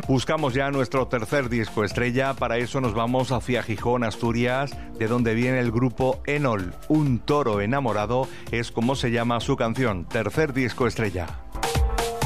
Buscamos ya nuestro tercer disco estrella. Para eso nos vamos hacia Gijón, Asturias, de donde viene el grupo Enol. Un toro enamorado es como se llama su canción. Tercer disco estrella.